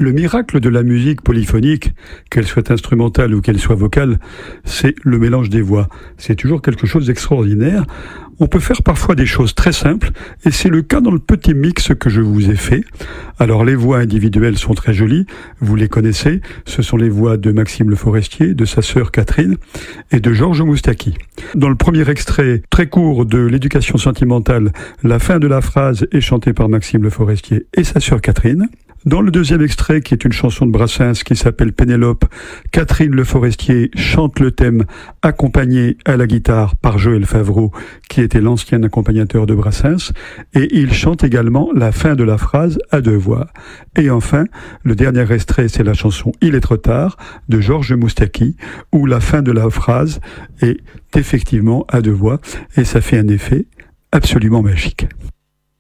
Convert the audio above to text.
Le miracle de la musique polyphonique, qu'elle soit instrumentale ou qu'elle soit vocale, c'est le mélange des voix. C'est toujours quelque chose d'extraordinaire. On peut faire parfois des choses très simples, et c'est le cas dans le petit mix que je vous ai fait. Alors les voix individuelles sont très jolies, vous les connaissez, ce sont les voix de Maxime Le Forestier, de sa sœur Catherine et de Georges Moustaki. Dans le premier extrait très court de l'Éducation sentimentale, la fin de la phrase est chantée par Maxime Le Forestier et sa sœur Catherine. Dans le deuxième extrait, qui est une chanson de Brassens qui s'appelle Pénélope, Catherine Le Forestier chante le thème accompagné à la guitare par Joël Favreau, qui était l'ancien accompagnateur de Brassens, et il chante également la fin de la phrase à deux voix. Et enfin, le dernier extrait, c'est la chanson Il est trop tard de Georges Moustaki, où la fin de la phrase est effectivement à deux voix, et ça fait un effet absolument magique.